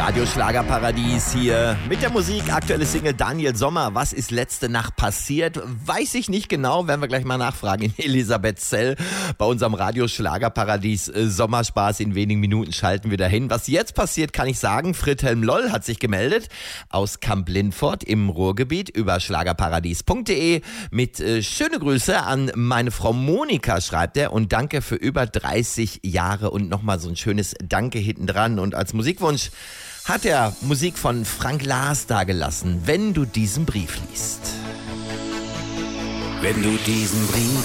Radio Schlagerparadies hier mit der Musik. Aktuelle Single Daniel Sommer. Was ist letzte Nacht passiert? Weiß ich nicht genau. Werden wir gleich mal nachfragen in Elisabethzell bei unserem Radio Schlagerparadies Sommerspaß. In wenigen Minuten schalten wir dahin. Was jetzt passiert, kann ich sagen. Friedhelm Loll hat sich gemeldet aus Kamp-Lindfort im Ruhrgebiet über schlagerparadies.de mit schöne Grüße an meine Frau Monika, schreibt er. Und danke für über 30 Jahre und nochmal so ein schönes Danke hinten dran. Und als Musikwunsch hat er Musik von Frank Lars dagelassen, wenn du diesen Brief liest. Wenn du diesen Brief